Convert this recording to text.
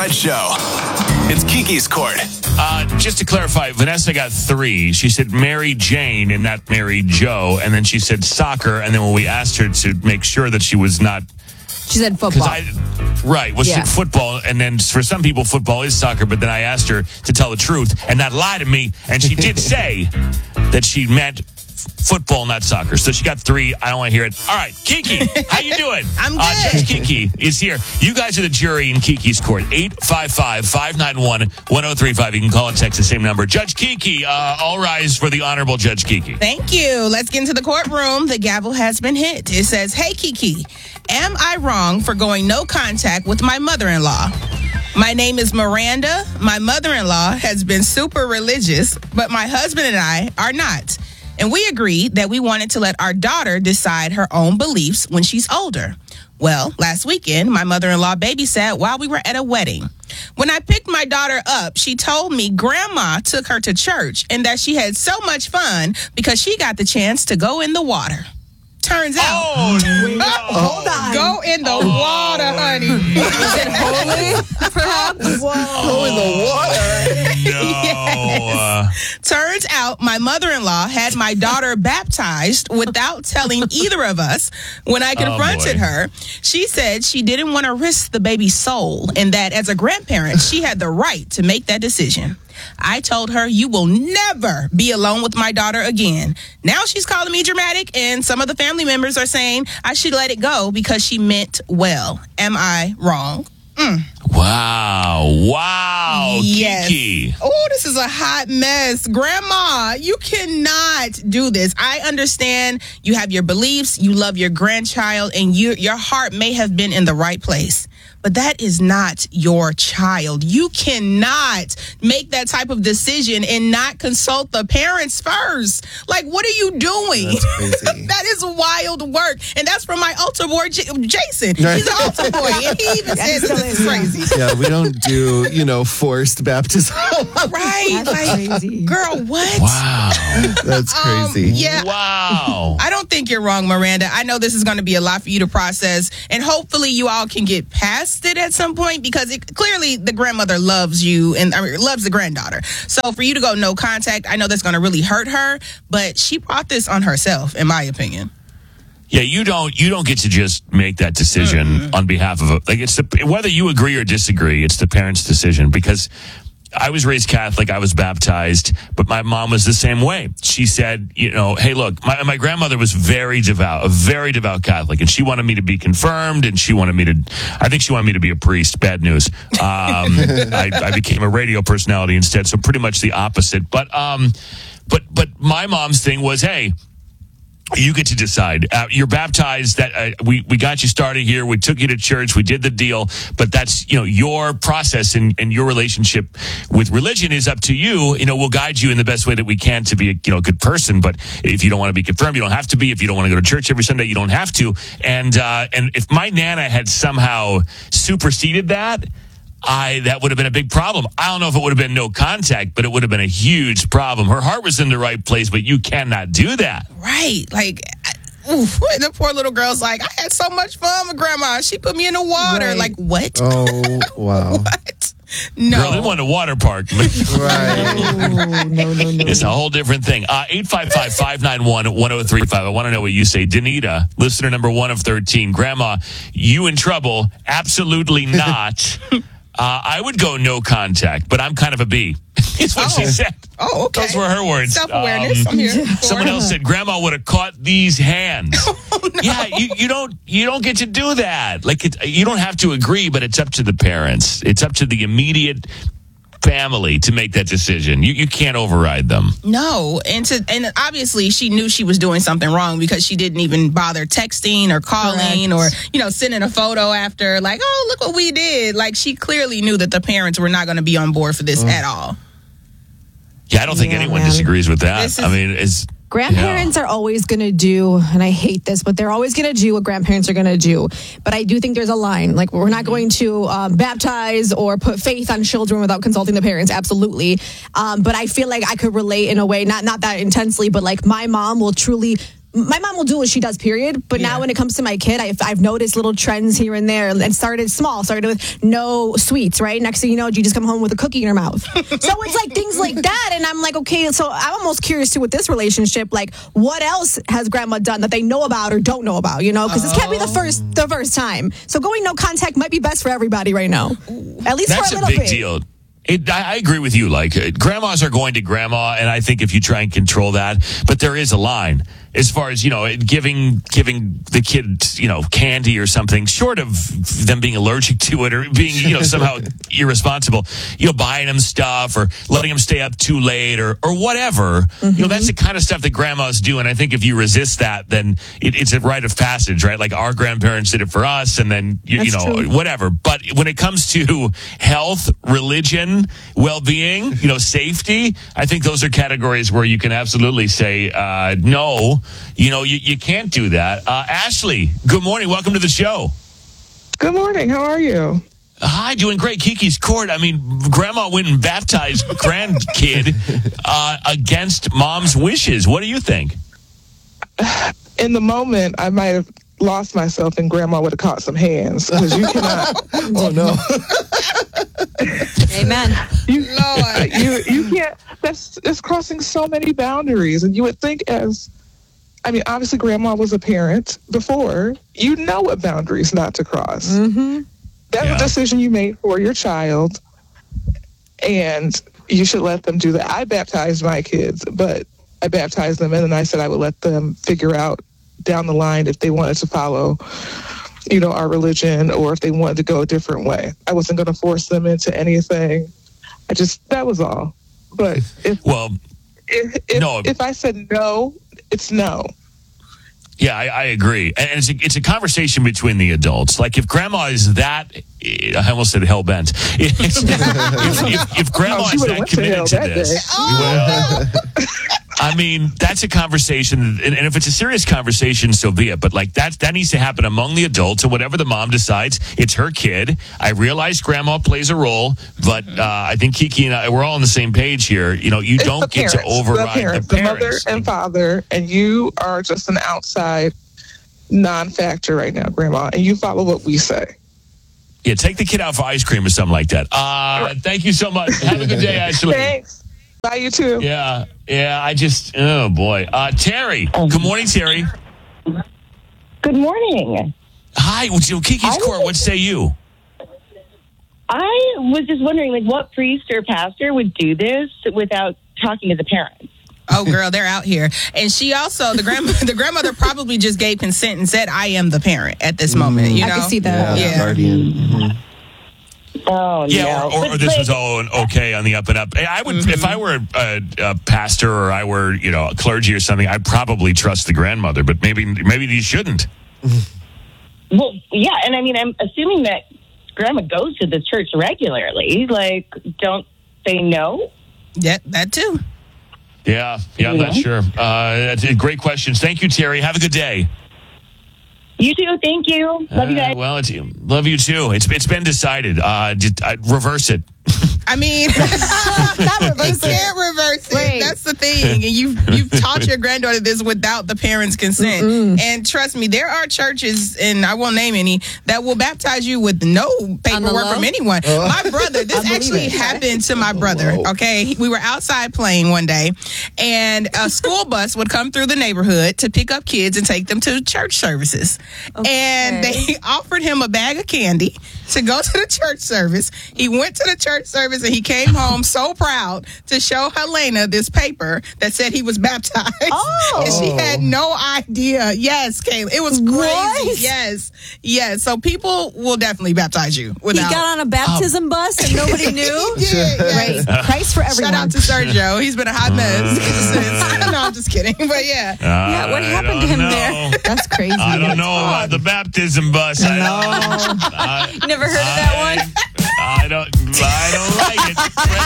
Fred Show. It's Kiki's Court. Just to clarify, Vanessa got 3. She said Mary Jane and not Mary Joe. And then she said soccer. And then when we asked her to make sure that she was not... She said football. She said football. And then for some people, football is soccer. But then I asked her to tell the truth and not lie to me. And she did say that she meant football, not soccer. So she got 3. I don't want to hear it. All right, Kiki, how you doing? I'm good. Judge Kiki is here. You guys are the jury in Kiki's Court. 855-591-1035. You can call and text the same number. Judge Kiki, all rise for the Honorable Judge Kiki. Thank you. Let's get into the courtroom. The gavel has been hit. It says, "Hey, Kiki, am I wrong for going no contact with my mother-in-law? My name is Miranda. My mother-in-law has been super religious, but my husband and I are not. And we agreed that we wanted to let our daughter decide her own beliefs when she's older. Well, last weekend, my mother-in-law babysat while we were at a wedding. When I picked my daughter up, she told me Grandma took her to church and that she had so much fun because she got the chance to go in the water. Turns out, Hold on. go in the water, honey. Is it holy? Perhaps? Go in the water. No. Yes. Turns out my mother-in-law had my daughter baptized without telling either of us. When I confronted her, she said she didn't want to risk the baby's soul and that as a grandparent, she had the right to make that decision. I told her, you will never be alone with my daughter again. Now she's calling me dramatic, and some of the family members are saying I should let it go because she meant well. Am I wrong?" Wow. Yes. Kiki. Oh, this is a hot mess. Grandma, you cannot do this. I understand you have your beliefs, you love your grandchild, and your heart may have been in the right place. But that is not your child. You cannot make that type of decision and not consult the parents first. Like, what are you doing? That's crazy. That is wild work. And that's from my altar boy, Jason. He's an altar boy, and he even says this is crazy. Yeah, we don't do, forced baptism. Right. That's crazy. Girl, what? Wow. That's crazy. Yeah. Wow. I don't think you're wrong, Miranda. I know this is going to be a lot for you to process, and hopefully you all can get past it at some point because clearly the grandmother loves you and loves the granddaughter. So for you to go no contact, I know that's going to really hurt her, but she brought this on herself, in my opinion. Yeah, you don't get to just make that decision on behalf of whether you agree or disagree, it's the parents' decision because I was raised Catholic. I was baptized, but my mom was the same way. She said, hey, look, my grandmother was very devout Catholic, and she wanted me to be confirmed, and I think she wanted me to be a priest. Bad news. I became a radio personality instead, so pretty much the opposite. But my mom's thing was, hey, you get to decide. You're baptized. That we got you started here. We took you to church. We did the deal. But that's your process and your relationship with religion is up to you. We'll guide you in the best way that we can to be a good person. But if you don't want to be confirmed, you don't have to be. If you don't want to go to church every Sunday, you don't have to. And if my Nana had somehow superseded that. That would have been a big problem. I don't know if it would have been no contact, but it would have been a huge problem. Her heart was in the right place, but you cannot do that. Right. Like, the poor little girl's like, I had so much fun with Grandma. She put me in the water. Right. Like, what? Oh, wow. What? No. Girl, they want a water park. Right. No. It's a whole different thing. 855-591-1035. I want to know what you say. Danita, listener number 1 of 13. Grandma, you in trouble? Absolutely not. I would go no contact, but I'm kind of a B. Is what she said. Oh, okay. Those were her words. Self-awareness. I'm here. Someone else said, Grandma would have caught these hands. Oh, no. Yeah, you don't get to do that. Like you don't have to agree, but it's up to the parents. It's up to the immediate family to make that decision. You can't override them. No, and obviously she knew she was doing something wrong because she didn't even bother texting or calling Correct. or sending a photo after like, oh, look what we did. Like she clearly knew that the parents were not going to be on board for this at all. Yeah, I don't think anyone disagrees with that. It's Grandparents are always going to do, and I hate this, but they're always going to do what grandparents are going to do. But I do think there's a line. Like, we're not going to baptize or put faith on children without consulting the parents. Absolutely. But I feel like I could relate in a way, not that intensely, but like my mom will truly my mom will do what she does, period. But now when it comes to my kid, I've noticed little trends here and there, and started small. Started with no sweets, right? Next thing you know, you just come home with a cookie in your mouth. So it's like things like that. And I'm like, okay, so I'm almost curious too with this relationship. Like, what else has grandma done that they know about or don't know about, Because this can't be the first time. So going no contact might be best for everybody right now. At least That's for a a little big bit. deal. I agree with you. Like, grandmas are going to grandma, and I think if you try and control that, but there is a line as far as, giving the kid, candy or something, short of them being allergic to it or being, somehow irresponsible, buying them stuff or letting them stay up too late or whatever. That's the kind of stuff that grandmas do. And I think if you resist that, then it's a rite of passage, right? Like our grandparents did it for us, and then, True. whatever. But when it comes to health, religion, well-being, safety, I think those are categories where you can absolutely say, no, you can't do that. Ashley, good morning. Welcome to the show. Good morning. How are you? Hi, doing great. Kiki's Court. I mean, grandma went and baptized grandkid against mom's wishes. What do you think? In the moment, I might have lost myself and grandma would have caught some hands because you cannot. Oh no. Amen. You can't. It's crossing so many boundaries, and you would think obviously grandma was a parent before. You know what boundaries not to cross. Mm-hmm. That's a decision you made for your child, and you should let them do that. I baptized my kids, but I baptized them, and then I said I would let them figure out down the line if they wanted to follow, our religion, or if they wanted to go a different way. I wasn't going to force them into anything. That was all. But if I said no, it's no. Yeah, I agree. And it's a conversation between the adults. Like, if grandma is that, I almost said hell-bent. If grandma is that committed to this, I mean, that's a conversation. And if it's a serious conversation, so be it. But like that needs to happen among the adults, and whatever the mom decides, it's her kid. I realize grandma plays a role, but I think Kiki and I, we're all on the same page here. You don't get to override the parents. The mother and father, and you are just an outside non-factor right now, grandma, and you follow what we say. Yeah, take the kid out for ice cream or something like that. Thank you so much. Have a good day, Ashley. Thanks. Bye, you too. Yeah, oh boy. Terry, good morning, Terry. Good morning. Hi, Kiki's Court, what say you? I was just wondering, what priest or pastor would do this without talking to the parents? Oh, girl, they're out here. And she also, the grandmother probably just gave consent and said, I am the parent at this moment. I can see that. Yeah. Guardian. Mm-hmm. Oh, yeah, no. or this was all okay on the up and up. I would, if I were a pastor or I were, a clergy or something, I'd probably trust the grandmother, but maybe you shouldn't. Well, yeah, and I'm assuming that grandma goes to the church regularly. Don't they know? Yeah, that too. Yeah, I'm not sure. That's great questions. Thank you, Terry. Have a good day. You too. Thank you. Love you guys. Well, love you too. It's been decided. Reverse it. I mean, you can't reverse it. Right. That's the thing. And you've taught your granddaughter this without the parents' consent. Mm-mm. And trust me, there are churches, and I won't name any, that will baptize you with no paperwork from anyone. My brother, this actually happened to my brother. Okay, we were outside playing one day, and a school bus would come through the neighborhood to pick up kids and take them to church services. Okay. And they offered him a bag of candy to go to the church service. He went to the church service and he came home so proud to show Helena this paper that said he was baptized. Oh. And she had no idea. Yes, Kayla. It was crazy. What? Yes. So people will definitely baptize you. He got on a baptism bus and nobody knew? He did, yes. Right. Christ for everyone. Shout out to Sergio. He's been a hot mess since. No, I'm just kidding. But yeah. What happened to him there? That's crazy. I don't know about the baptism bus. No. Never heard of that one? I don't like it.